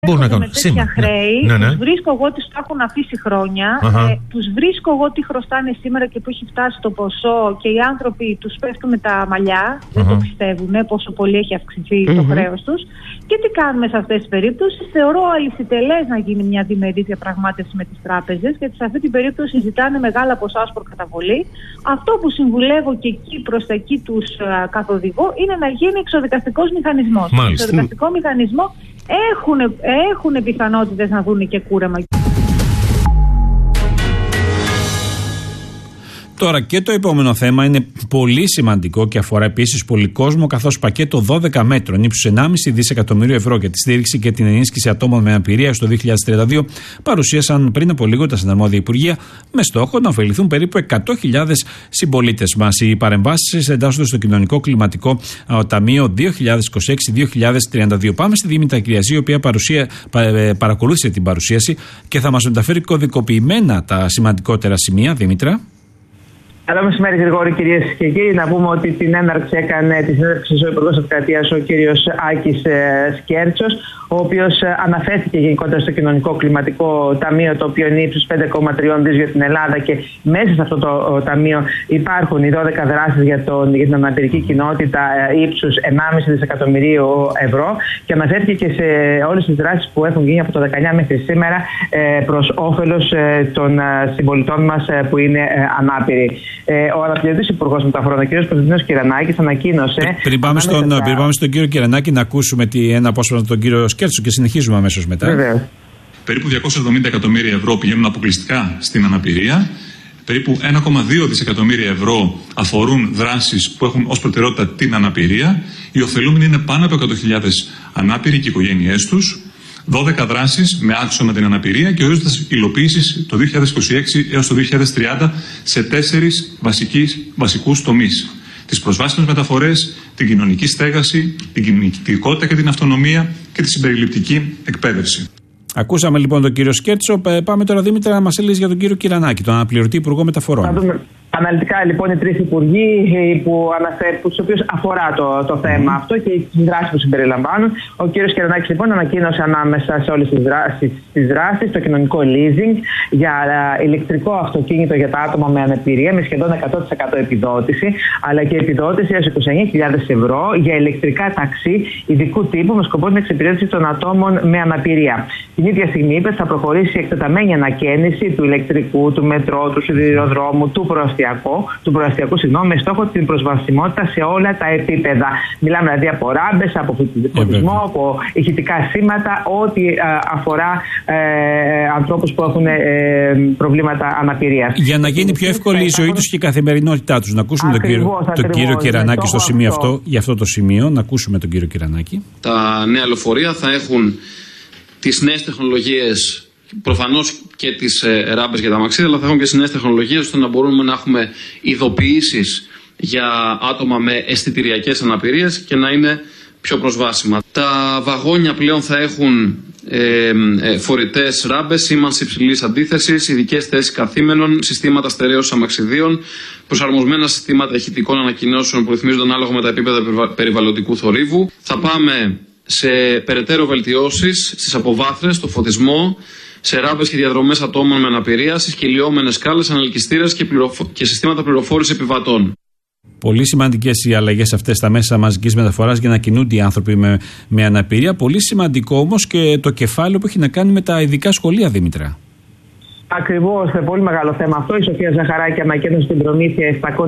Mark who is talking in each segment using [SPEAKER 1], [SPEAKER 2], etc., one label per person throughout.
[SPEAKER 1] με τέτοια χρέη, τους βρίσκω εγώ ότι το έχουν αφήσει χρόνια, τους βρίσκω εγώ ότι χρωστάνε σήμερα και που έχει φτάσει το ποσό και οι άνθρωποι τους πέφτουν με τα μαλλιά, δεν το πιστεύουν πόσο πολύ έχει αυξηθεί το χρέος τους. Και τι κάνουμε σε αυτές τις περίπτωσεις? Θεωρώ αληθιτελές να γίνει μια διμερή διαπραγμάτευση με τις τράπεζες, γιατί σε αυτή την περίπτωση ζητάνε μεγάλα ποσά ως προκαταβολή. Αυτό που συμβουλεύω και εκεί προς τα εκεί τους καθοδηγώ είναι να γίνει εξοδικαστικός μηχανισμός. Στον εξοδικαστικό μηχανισμό έχουν πιθανότητες να δουν και κούρεμα.
[SPEAKER 2] Τώρα και το επόμενο θέμα είναι πολύ σημαντικό και αφορά επίσης πολύ κόσμο, καθώς πακέτο 12 μέτρων ύψους 1,5 δισεκατομμύριο ευρώ για τη στήριξη και την ενίσχυση ατόμων με αναπηρία στο 2032 παρουσίασαν πριν από λίγο τα συναρμόδια υπουργεία με στόχο να ωφεληθούν περίπου 100.000 συμπολίτες μας. Οι παρεμβάσεις εντάσσονται στο Κοινωνικό Κλιματικό Ταμείο 2026-2032. Πάμε στη Δήμητρα Κυριαζή, η οποία παρακολούθησε την παρουσίαση και θα μας μεταφέρει κωδικοποιημένα τα σημαντικότερα σημεία. Δήμητρα.
[SPEAKER 3] Καλό μεσημέρι, Γρηγόρη, κυρίες και κύριοι. Να πούμε ότι την έναρξη έκανε τη συνέντευξη ο Υπουργός Αυτοκρατίας, ο κύριος Άκης Σκέρτσος, ο οποίος αναφέρθηκε γενικότερα στο Κοινωνικό Κλιματικό Ταμείο, το οποίο είναι ύψους 5,3 δις για την Ελλάδα, και μέσα σε αυτό το ταμείο υπάρχουν οι 12 δράσεις για την αναπηρική κοινότητα ύψους 1,5 δισεκατομμυρίου ευρώ, και αναφέρθηκε και σε όλες τις δράσεις που έχουν γίνει από το 19 μέχρι σήμερα προς όφελος των συμπολιτών μας που είναι ανάπηροι. Ο αναπληρωτής Υπουργός Μεταφορών, ο κ. Κωνσταντίνος Κυρανάκης, ανακοίνωσε.
[SPEAKER 2] Πριν πάμε στον κύριο Κυρανάκη, να ακούσουμε ένα απόσπασμα από τον κύριο Σκέρτσο και συνεχίζουμε αμέσως μετά.
[SPEAKER 3] Βεβαίως.
[SPEAKER 4] Περίπου 270 εκατομμύρια ευρώ πηγαίνουν αποκλειστικά στην αναπηρία. Περίπου 1,2 δισεκατομμύρια ευρώ αφορούν δράσεις που έχουν ως προτεραιότητα την αναπηρία. Οι ωφελούμενοι είναι πάνω από 100.000 ανάπηροι και οι οικογένειές τους. 12 δράσεις με άξονα την αναπηρία και ορίζοντας υλοποίησης το 2026 έως το 2030 σε 4 βασικούς τομείς. Τις προσβάσιμες μεταφορές, την κοινωνική στέγαση, την κινητικότητα και την αυτονομία και τη συμπεριληπτική εκπαίδευση.
[SPEAKER 2] Ακούσαμε λοιπόν τον κύριο Σκέρτσο. Πάμε τώρα, Δήμητρα, να μας έλεγες για τον κύριο Κυρανάκη, τον αναπληρωτή Υπουργό Μεταφορών.
[SPEAKER 3] Αναλυτικά λοιπόν οι τρεις υπουργοί στους οποίους αφορά το θέμα αυτό και τις δράσεις που συμπεριλαμβάνουν. Ο κύριος Κυρανάκης λοιπόν ανακοίνωσε ανάμεσα σε όλες τις δράσεις το κοινωνικό leasing για ηλεκτρικό αυτοκίνητο για τα άτομα με αναπηρία με σχεδόν 100% επιδότηση, αλλά και επιδότηση έως 29.000 ευρώ για ηλεκτρικά ταξί ειδικού τύπου με σκοπό την εξυπηρέτηση των ατόμων με αναπηρία. Την ίδια στιγμή είπε θα προχωρήσει η εκτεταμένη ανακαίνιση του ηλεκτρικού, του μετρό, του σιδηροδρόμου, του προαστιακού με στόχο την προσβασιμότητα σε όλα τα επίπεδα. Μιλάμε δηλαδή από ράμπες, από φωτισμό, από ηχητικά σήματα, ό,τι αφορά ανθρώπους που έχουν προβλήματα αναπηρίας.
[SPEAKER 2] Για να γίνει πιο εύκολη η ζωή τους και η καθημερινότητά τους. Να ακούσουμε τον κύριο Κυρανάκη στο σημείο αυτό, για αυτό το σημείο. Να ακούσουμε τον κύριο Κυρανάκη.
[SPEAKER 5] Τα νέα λεωφορεία θα έχουν τις νέες τεχνολογίες, προφανώς και τις ράμπες για τα αμαξίδια, αλλά θα έχουν και τις νέες τεχνολογίες ώστε να μπορούμε να έχουμε ειδοποιήσεις για άτομα με αισθητηριακές αναπηρίες και να είναι πιο προσβάσιμα. Τα βαγόνια πλέον θα έχουν φορητές ράμπες, σήμανση υψηλής αντίθεσης, ειδικές θέσεις καθήμενων, συστήματα στερέωσης αμαξιδίων, προσαρμοσμένα συστήματα ηχητικών ανακοινώσεων που ρυθμίζονται ανάλογα με τα επίπεδα περιβαλλοντικού θορύβου. Θα πάμε σε περαιτέρω βελτιώσεις στις αποβάθρες, στο φωτισμό, σε ράμπες και διαδρομές ατόμων με αναπηρία, στις κυλιόμενες σκάλες, ανελκυστήρες και συστήματα πληροφόρησης επιβατών.
[SPEAKER 2] Πολύ σημαντικές οι αλλαγές αυτές στα μέσα μαζικής μεταφοράς για να κινούνται οι άνθρωποι με αναπηρία. Πολύ σημαντικό όμως και το κεφάλαιο που έχει να κάνει με τα ειδικά σχολεία, Δήμητρα.
[SPEAKER 3] Ακριβώς, πολύ μεγάλο θέμα αυτό. Η Σοφία Ζαχαράκη ανακοίνωσε την προμήθεια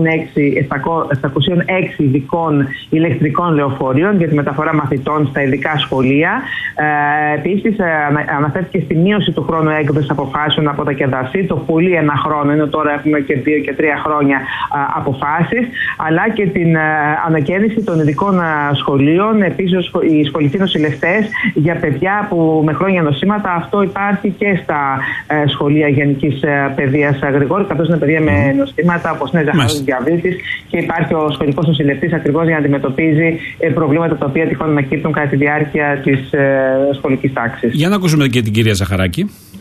[SPEAKER 3] 706 ειδικών ηλεκτρικών λεωφορείων για τη μεταφορά μαθητών στα ειδικά σχολεία. Επίσης, αναφέρθηκε στη μείωση του χρόνου έκδοσης αποφάσεων από τα ΚΕΔΑΣΥ, το πολύ 1 χρόνο, ενώ τώρα έχουμε και 2 και 3 χρόνια αποφάσεις, αλλά και την ανακαίνιση των ειδικών σχολείων. Επίσης, οι σχολικοί νοσηλευτές για παιδιά που με χρόνια νοσήματα, αυτό υπάρχει και στα σχολεία γενικής παιδείας, Γρηγόρη, καθώς είναι παιδιά με νοσήματα όπως είναι ζαχαρός διαβήτης, και υπάρχει ο σχολικός νοσηλευτής ακριβώς για να αντιμετωπίζει προβλήματα τα οποία τυχόν ανακύπτουν κατά τη διάρκεια της σχολικής τάξης.
[SPEAKER 2] Για να ακούσουμε και την κυρία Ζαχαράκη.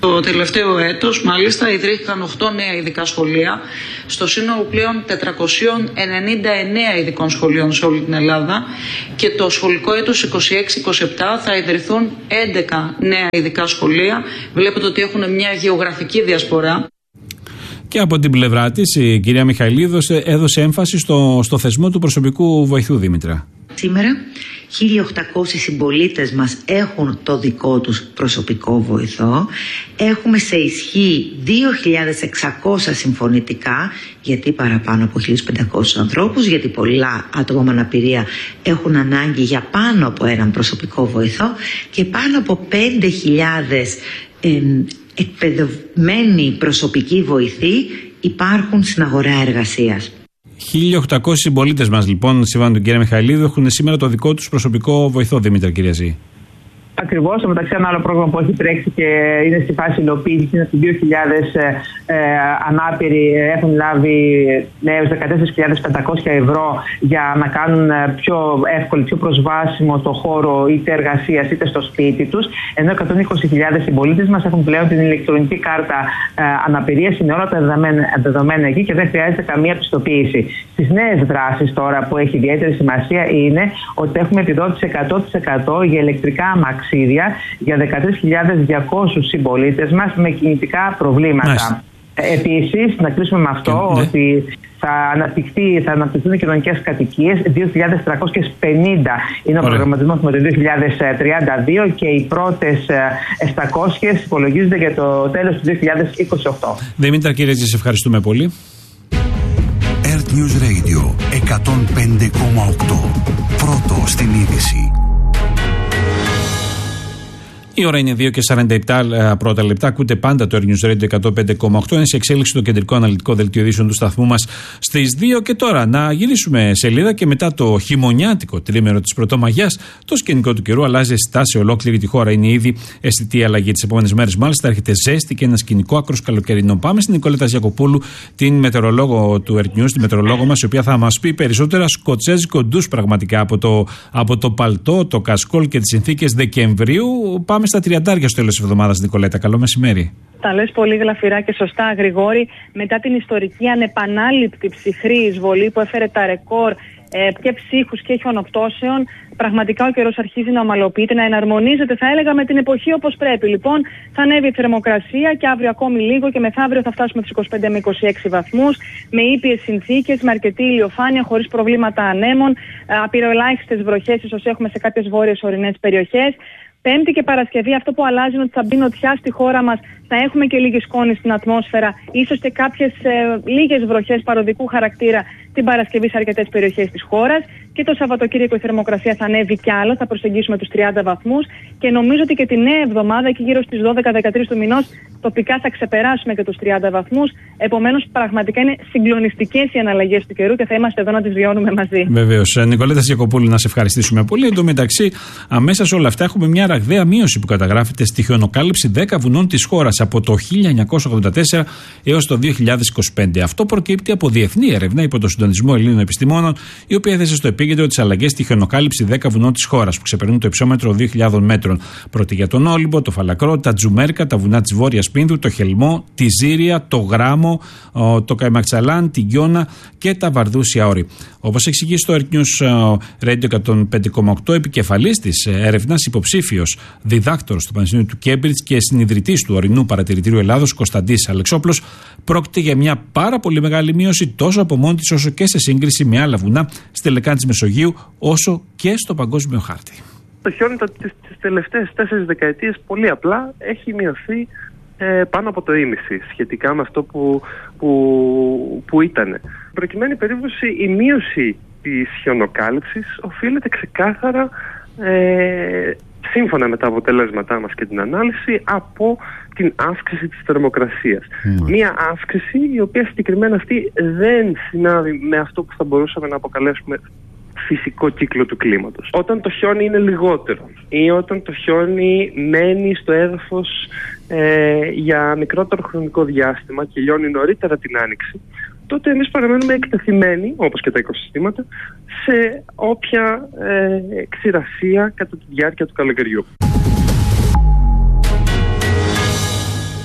[SPEAKER 6] Το τελευταίο έτος, μάλιστα, ιδρύθηκαν 8 νέα ειδικά σχολεία, στο σύνολο πλέον 499 ειδικών σχολείων σε όλη την Ελλάδα, και το σχολικό έτος 26-27 θα ιδρυθούν 11 νέα ειδικά σχολεία. Βλέπετε ότι έχουν μια γεωγραφική διασπορά.
[SPEAKER 2] Και από την πλευρά της, η κυρία Μιχαηλίδου έδωσε έμφαση στο θεσμό του προσωπικού βοηθού, Δήμητρα.
[SPEAKER 7] Σήμερα 1.800 συμπολίτες μας έχουν το δικό τους προσωπικό βοηθό. Έχουμε σε ισχύ 2.600 συμφωνητικά, γιατί παραπάνω από 1.500 ανθρώπους, γιατί πολλά άτομα με αναπηρία έχουν ανάγκη για πάνω από έναν προσωπικό βοηθό, και πάνω από 5.000 εκπαιδευμένοι προσωπικοί βοηθοί υπάρχουν στην αγορά εργασίας.
[SPEAKER 2] 1.800 συμπολίτες μας, λοιπόν, σύμφωνα τον κύριο Μιχαηλίδου, έχουν σήμερα το δικό τους προσωπικό βοηθό, Δήμητρα Κυριαζή.
[SPEAKER 3] Ακριβώς, στο μεταξύ ένα άλλο πρόγραμμα που έχει τρέξει και είναι στη φάση υλοποίησης είναι ότι 2.000 ανάπηροι έχουν λάβει νέους 14.500 ευρώ για να κάνουν πιο εύκολο, πιο προσβάσιμο το χώρο είτε εργασίας είτε στο σπίτι τους, ενώ 120.000 συμπολίτες μας έχουν πλέον την ηλεκτρονική κάρτα αναπηρίας, είναι όλα τα δεδομένα εκεί και δεν χρειάζεται καμία πιστοποίηση. Στις νέες δράσεις τώρα που έχει ιδιαίτερη σημασία είναι ότι έχουμε επιδότηση 100% για ηλεκτρικά αμαξίδια για 13.200 συμπολίτες μας με κινητικά προβλήματα. Επίσης, να κλείσουμε με αυτό ότι θα αναπτυχθούν κοινωνικές κατοικίες 2.350 είναι ο προγραμματισμός με το 2032 και οι πρώτες 700 υπολογίζονται για το τέλος του 2028.
[SPEAKER 2] Δήμητρα Κυριαζή, σε ευχαριστούμε πολύ.
[SPEAKER 8] Earth News Radio 105,8. Πρώτο στην είδηση.
[SPEAKER 2] Η ώρα είναι 2 και 47 πρώτα λεπτά. Ακούτε πάντα το Earth News Radio 105,8. Είναι σε εξέλιξη το κεντρικό αναλυτικό δελτίο ειδήσεων του σταθμού μας στις 2. Και τώρα να γυρίσουμε σελίδα και μετά το χειμωνιάτικο τρίμερο της Πρωτομαγιάς, το σκηνικό του καιρού αλλάζει αισθητά σε ολόκληρη τη χώρα. Είναι ήδη αισθητή η αλλαγή. Τις επόμενες μέρες, μάλιστα, έρχεται ζέστη και ένα σκηνικό άκρος καλοκαιρινό. Πάμε στην Νικολέτα Γιακοπούλου, την μετεωρολόγο του Earth News, τη μετεωρολόγο μας, η οποία θα μας πει περισσότερα σκοτσέζικο ντους πραγματικά από το παλτό, το κασκόλ και τις συνθήκες Δεκεμβρίου. Πάμε στα 30 στο τέλος της εβδομάδας, Νικολέτα. Καλό μεσημέρι.
[SPEAKER 1] Τα λες πολύ γλαφυρά και σωστά, Γρηγόρη. Μετά την ιστορική ανεπανάληπτη ψυχρή εισβολή που έφερε τα ρεκόρ και ψύχους και χιονοπτώσεων, πραγματικά ο καιρός αρχίζει να ομαλοποιείται, να εναρμονίζεται, θα έλεγα, με την εποχή όπως πρέπει. Λοιπόν, θα ανέβει η θερμοκρασία και αύριο ακόμη λίγο και μεθαύριο θα φτάσουμε στους 25 με 26 βαθμούς, με ήπιες συνθήκες, με αρκετή ηλιοφάνεια, χωρίς προβλήματα ανέμων, απειροελάχιστες βροχές, ίσως έχουμε σε κάποιες βόρειες ορεινές περιοχές. Πέμπτη και Παρασκευή αυτό που αλλάζει είναι ότι θα μπει νοτιά στη χώρα μας, θα έχουμε και λίγη σκόνη στην ατμόσφαιρα, ίσως και κάποιες λίγες βροχές παροδικού χαρακτήρα την Παρασκευή σε αρκετές περιοχές της χώρας. Και το Σαββατοκύριακο η θερμοκρασία θα ανέβει κι άλλο, θα προσεγγίσουμε τους 30 βαθμούς και νομίζω ότι και τη νέα εβδομάδα, εκεί γύρω στις 12-13 του μηνός, τοπικά θα ξεπεράσουμε και τους 30 βαθμούς. Επομένως, πραγματικά είναι συγκλονιστικές οι αναλλαγές του καιρού και θα είμαστε εδώ να τις βιώνουμε μαζί.
[SPEAKER 2] Βεβαίως. Νικολέτα Γιακοπούλου, να σε ευχαριστήσουμε πολύ. Εν τω μεταξύ, αμέσα σε όλα αυτά, έχουμε μια ραγδαία μείωση που καταγράφεται στη χιονοκάλυψη 10 βουνών της χώρας από το 1984 έως το 2025. Αυτό προκύπτει από διεθνή έρευνα υπό το συντονισμό Ελλήνων επιστημόνων, η οποία έθεσε στο επίκεντρο τις αλλαγές στη χιονοκάλυψη 10 βουνών της χώρας που ξεπερνούν το υψόμετρο 2.000 μέτρων. Πρόκειται για τον Όλυμπο, το Φαλακρό, τα Τζουμέρκα, τα βουνά της Βόρειας Πίνδου, το Χελμό, τη Ζήρια, το Γράμμο, το Καϊμαξαλάν, τη Γιώνα και τα Βαρδούσια Όρη. Όπως εξηγεί στο Earth News Radio 105,8, επικεφαλής της έρευνας, υποψήφιος διδάκτορος του Πανεπιστημίου του Κέμπριτζ και συνιδρυτής του Ορεινού Παρατηρητήριου Ελλάδος, Κωνσταντής Αλεξόπουλος, πρόκειται για μια πάρα πολύ μεγάλη μείωση τόσο από μόνη της όσο και σε σύγκριση με άλλα βουνά στη λεκάνη της Μεσογείου, όσο και στο παγκόσμιο χάρτη.
[SPEAKER 9] Το χιόνι τις τελευταίες 4 δεκαετίες πολύ απλά έχει μειωθεί πάνω από το ίμιση σχετικά με αυτό που ήταν. Προκειμένη περίπτωση, η μείωση της χιονοκάλυψης οφείλεται ξεκάθαρα, σύμφωνα με τα αποτελέσματά μας και την ανάλυση, από την αύξηση της θερμοκρασίας. Μία αύξηση η οποία συγκεκριμένα αυτή δεν συνάδει με αυτό που θα μπορούσαμε να αποκαλέσουμε φυσικό κύκλο του κλίματος. Όταν το χιόνι είναι λιγότερο ή όταν το χιόνι μένει στο έδαφος για μικρότερο χρονικό διάστημα και λιώνει νωρίτερα την άνοιξη, τότε εμείς παραμένουμε εκτεθειμένοι, όπως και τα οικοσυστήματα, σε όποια ξηρασία κατά τη διάρκεια του καλοκαιριού.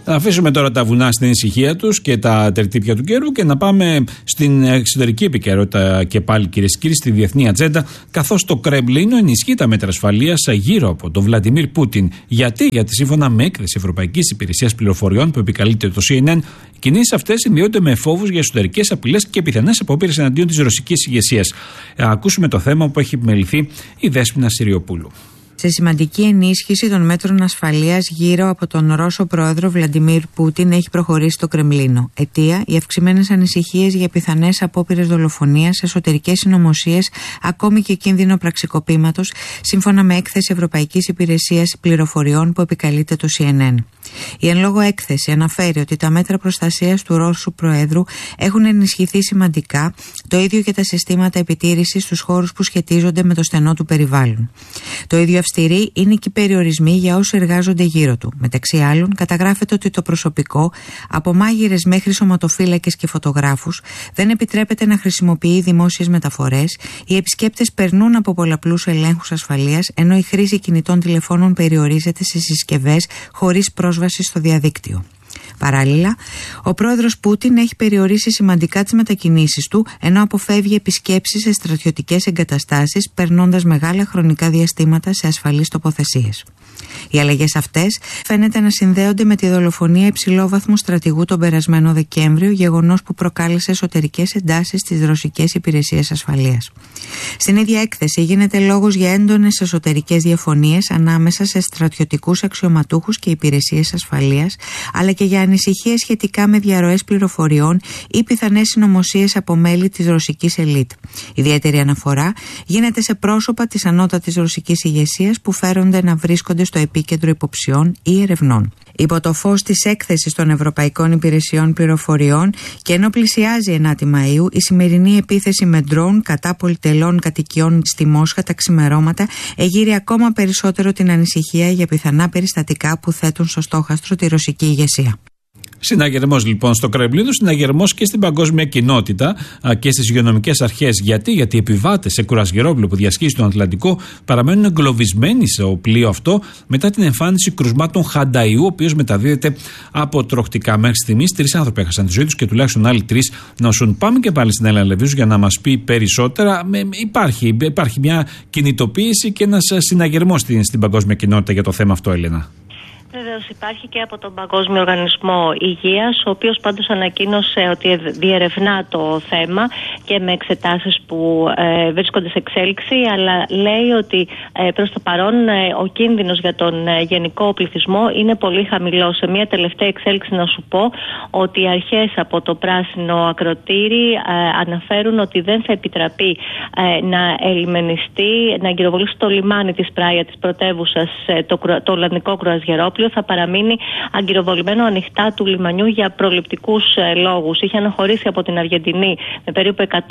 [SPEAKER 2] Να αφήσουμε τώρα τα βουνά στην ησυχία τους και τα τερτύπια του καιρού και να πάμε στην εξωτερική επικαιρότητα και πάλι, κυρίες και κύριοι, στη διεθνή ατζέντα. Καθώς το Κρεμλίνο ενισχύει τα μέτρα ασφαλείας γύρω από τον Βλαντιμίρ Πούτιν. Γιατί σύμφωνα με έκθεση Ευρωπαϊκής Υπηρεσίας Πληροφοριών που επικαλείται το CNN, οι κινήσεις αυτές συνδυόνται με φόβους για εσωτερικές απειλές και πιθανές απόπειρες εναντίον της ρωσικής ηγεσίας. Ακούσουμε το θέμα που έχει επιμεληθεί η Δέσποινα Συριοπούλου.
[SPEAKER 10] Σε σημαντική ενίσχυση των μέτρων ασφαλείας γύρω από τον Ρώσο πρόεδρο Βλαντιμίρ Πούτιν έχει προχωρήσει το Κρεμλίνο. Αιτία, οι αυξημένες ανησυχίες για πιθανές απόπειρες δολοφονίας, εσωτερικές συνωμοσίες, ακόμη και κίνδυνο πραξικοπήματος, σύμφωνα με έκθεση Ευρωπαϊκής Υπηρεσίας Πληροφοριών που επικαλείται το CNN. Η εν λόγω έκθεση αναφέρει ότι τα μέτρα προστασίας του Ρώσου Προέδρου έχουν ενισχυθεί σημαντικά, το ίδιο και τα συστήματα επιτήρησης στους χώρους που σχετίζονται με το στενό του περιβάλλον. Το ίδιο αυστηροί είναι και οι περιορισμοί για όσους εργάζονται γύρω του. Μεταξύ άλλων, καταγράφεται ότι το προσωπικό, από μάγειρες μέχρι σωματοφύλακες και φωτογράφους, δεν επιτρέπεται να χρησιμοποιεί δημόσιες μεταφορές, οι επισκέπτες περνούν από πολλαπλούς ελέγχους ασφαλείας, ενώ η χρήση κινητών τηλεφώνων περιορίζεται σε συσκευές χωρίς πρόσβαση στο διαδίκτυο. Παράλληλα, ο πρόεδρος Πούτιν έχει περιορίσει σημαντικά τις μετακινήσεις του, ενώ αποφεύγει επισκέψεις σε στρατιωτικές εγκαταστάσεις, περνώντας μεγάλα χρονικά διαστήματα σε ασφαλείς τοποθεσίες. Οι αλλαγές αυτές φαίνεται να συνδέονται με τη δολοφονία υψηλόβαθμου στρατηγού τον περασμένο Δεκέμβριο, γεγονός που προκάλεσε εσωτερικές εντάσεις στις ρωσικές υπηρεσίες ασφαλείας. Στην ίδια έκθεση γίνεται λόγος για έντονες εσωτερικές διαφωνίες ανάμεσα σε στρατιωτικούς αξιωματούχους και υπηρεσίες ασφαλείας, αλλά και για ανησυχίες σχετικά με διαρροές πληροφοριών ή πιθανές συνωμοσίες από μέλη της ρωσικής ελίτ. Ιδιαίτερη αναφορά γίνεται σε πρόσωπα της ανώτατης ρωσικής ηγεσίας που φέρονται να βρίσκονται στο επίκεντρο υποψιών ή ερευνών. Υπό το φως της έκθεσης των Ευρωπαϊκών Υπηρεσιών Πληροφοριών και ενώ πλησιάζει 9η Μαΐου, η σημερινή επίθεση με ντρόουν κατά πολυτελών κατοικιών στη Μόσχα τα ξημερώματα εγείρει ακόμα περισσότερο την ανησυχία για πιθανά περιστατικά που θέτουν στο στόχαστρο τη ρωσική ηγεσία.
[SPEAKER 2] Συναγερμός λοιπόν στο Κρεμλίνο, συναγερμός και στην παγκόσμια κοινότητα και στις υγειονομικές αρχές. Γιατί οι επιβάτες σε κουρασγερόπλοιο που διασχίζει τον Ατλαντικό παραμένουν εγκλωβισμένοι στο πλοίο αυτό μετά την εμφάνιση κρουσμάτων χανταϊού, ο οποίος μεταδίδεται από τροχτικά. Μέχρι στιγμής 3 άνθρωποι έχασαν τη ζωή τους και τουλάχιστον άλλοι 3 νοσούν. Πάμε και πάλι στην Έλενα Λεβίζου για να μας πει περισσότερα. Υπάρχει μια κινητοποίηση και ένας συναγερμός στην παγκόσμια κοινότητα για το θέμα αυτό, Έλενα.
[SPEAKER 11] Βεβαίως υπάρχει και από τον Παγκόσμιο Οργανισμό Υγείας, ο οποίος πάντως ανακοίνωσε ότι διερευνά το θέμα και με εξετάσεις που βρίσκονται σε εξέλιξη, αλλά λέει ότι προς το παρόν ο κίνδυνος για τον γενικό πληθυσμό είναι πολύ χαμηλός. Σε μια τελευταία εξέλιξη να σου πω ότι οι αρχές από το Πράσινο Ακροτήρι αναφέρουν ότι δεν θα επιτραπεί να ελιμενιστεί, να εγκυροβολήσει το λιμάνι της Πράια, της πρωτεύουσας, το Ολλανδικό κρουαζιερόπλοιο. Θα παραμείνει αγκυροβολημένο ανοιχτά του λιμανιού για προληπτικούς λόγους. Είχε αναχωρήσει από την Αργεντινή με περίπου 170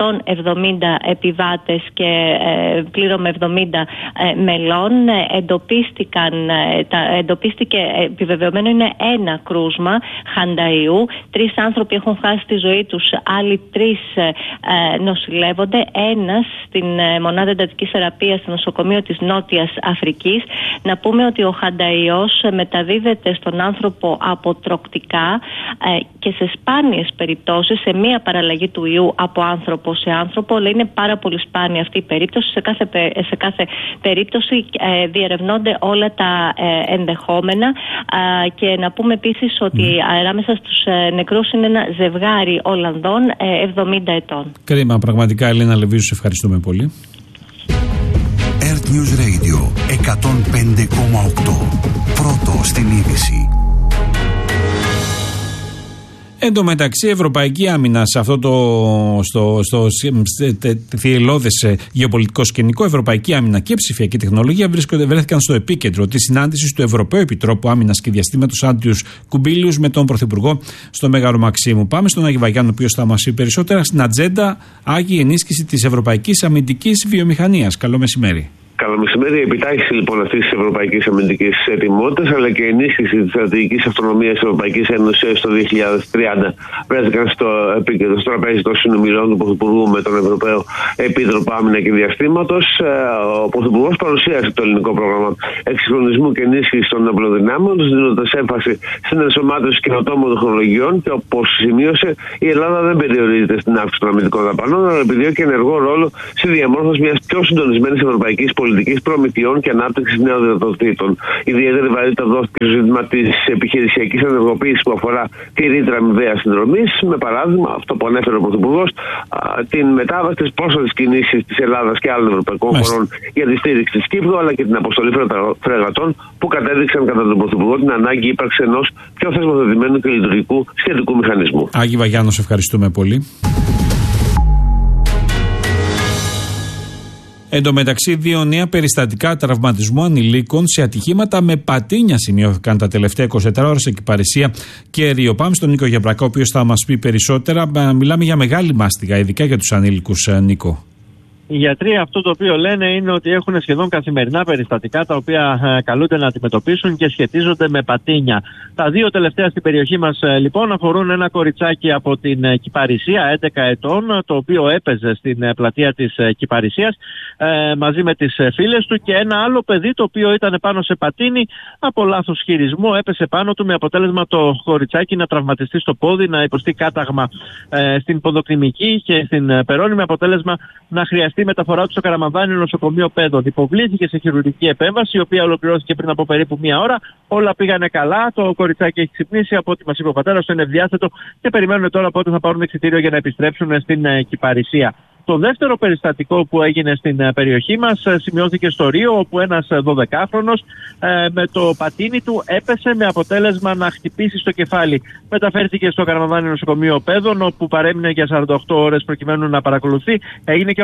[SPEAKER 11] επιβάτες και πλήρωμε 70 μελών. Εντοπίστηκε, επιβεβαιωμένο είναι ένα κρούσμα χανταϊού. 3 άνθρωποι έχουν χάσει τη ζωή τους, άλλοι 3 νοσηλεύονται. Ένας στην μονάδα εντατικής θεραπείας στο νοσοκομείο της Νότιας Αφρικής. Να πούμε ότι ο χανταϊός μεταδίδεται στον άνθρωπο από τροκτικά και σε σπάνιες περιπτώσεις, σε μία παραλλαγή του ιού από άνθρωπο σε άνθρωπο, αλλά είναι πάρα πολύ σπάνια αυτή η περίπτωση. Σε κάθε περίπτωση διερευνώνται όλα τα ενδεχόμενα και να πούμε επίσης ότι ανάμεσα στους νεκρούς είναι ένα ζευγάρι Ολλανδών 70 ετών.
[SPEAKER 2] Κρίμα, πραγματικά, Ελένα Λεβίζου, σε ευχαριστούμε πολύ.
[SPEAKER 8] Earth News Radio 105,8. Πρώτο στην είδηση.
[SPEAKER 2] Εν τω μεταξύ, η Ευρωπαϊκή Άμυνα σε αυτό στο θηελώδες γεωπολιτικό σκηνικό, Ευρωπαϊκή Άμυνα και ψηφιακή τεχνολογία βρέθηκαν στο επίκεντρο της συνάντησης του Ευρωπαίου Επιτρόπου Άμυνας και Διαστήματος Άντριους Κουμπίλιους με τον Πρωθυπουργό στο Μέγαρο Μαξίμου. Πάμε στον Άγιο Βαγιάννη, ο οποίος θα μας πει περισσότερα. Στην ατζέντα, Άγιοι, ενίσχυση της ευρωπαϊκής αμυντικής βιομηχανίας. Καλό μεσημέρι.
[SPEAKER 12] Καλό μεσημέρι. Η επιτάχυνση λοιπόν αυτή τη ευρωπαϊκή αμυντική ετοιμότητα αλλά και η ενίσχυση τη στρατηγική αυτονομία τη Ευρωπαϊκή Ένωση το 2030 βρέθηκαν στο επίκεντρο, στο τραπέζι των συνομιλιών του Πρωθυπουργού με τον Ευρωπαίο Επίτροπο Άμυνα και Διαστήματο. Ο Πρωθυπουργό παρουσίασε το ελληνικό πρόγραμμα εξυγχρονισμού και ενίσχυση των ναυλοδυνάμεων, δίνοντα έμφαση στην ενσωμάτωση καινοτόμων τεχνολογιών και, όπως σημείωσε, η Ελλάδα δεν περιορίζεται στην αύξηση των αμυντικών δαπανών, αλλά επιδιώκει ενεργό ρόλο στη διαμόρφωση μια πιο συντονισμένη ευρωπαϊκή πολιτική προμηθειών και ανάπτυξη νέων δυνατοτήτων. Ιδιαίτερη βαρύτητα δόθηκε στο ζήτημα τη επιχειρησιακή ενεργοποίηση που αφορά τη ρήτρα αμοιβαίας συνδρομής, με παράδειγμα αυτό που ανέφερε ο Πρωθυπουργός, την μετάβαση τη πρόσφατη κινήση τη Ελλάδα και άλλων ευρωπαϊκών χωρών για τη στήριξη τη Κύπρου, αλλά και την αποστολή φρεγατών που κατέδειξαν κατά τον Πρωθυπουργό την ανάγκη ύπαρξη ενός πιο θεσμοθετημένου και λειτουργικού σχετικού μηχανισμού.
[SPEAKER 2] Άγη Βαγιάννος, ευχαριστούμε πολύ. Εν τω μεταξύ, 2 νέα περιστατικά τραυματισμού ανηλίκων σε ατυχήματα με πατίνια σημειώθηκαν τα τελευταία 24 ώρες σε Κυπαρισία και Ρίο. Πάμε στον Νίκο Γεμπρακά, ο οποίος θα μας πει περισσότερα. Μιλάμε για μεγάλη μάστιγα, ειδικά για τους ανήλικους, Νίκο.
[SPEAKER 13] Οι γιατροί αυτό το οποίο λένε είναι ότι έχουν σχεδόν καθημερινά περιστατικά τα οποία καλούνται να αντιμετωπίσουν και σχετίζονται με πατίνια. Τα 2 τελευταία στην περιοχή μας λοιπόν αφορούν ένα κοριτσάκι από την Κυπαρισία 11 ετών, το οποίο έπαιζε στην πλατεία της Κυπαρισίας μαζί με τις φίλες του, και ένα άλλο παιδί το οποίο ήταν πάνω σε πατίνι, από λάθος χειρισμό έπεσε πάνω του, με αποτέλεσμα το κοριτσάκι να τραυματιστεί στο πόδι, να υποστεί κάταγμα στην ποδοκλινική και στην περώνη, με αποτέλεσμα να χρειαστεί μεταφορά του στο Καραμανδάνιο νοσοκομείο Πέδων. Υποβλήθηκε σε χειρουργική επέμβαση, η οποία ολοκληρώθηκε πριν από περίπου 1 ώρα. Όλα πήγανε καλά. Το κοριτσάκι έχει ξυπνήσει. Από ό,τι μας είπε ο πατέρας του, είναι ευδιάθετο και περιμένουν τώρα πότε θα πάρουν εξιτήριο για να επιστρέψουν στην Κυπαρισία. Το δεύτερο περιστατικό που έγινε στην περιοχή μας σημειώθηκε στο Ρίο, όπου ένας 12χρονος με το πατίνι του έπεσε, με αποτέλεσμα να χτυπήσει στο κεφάλι. Μεταφέρθηκε στο Καραμανδάνιο νοσοκομείο Πέδων, όπου παρέμεινε για 48 ώρες προκειμένου να παρακολουθεί. Έγινε και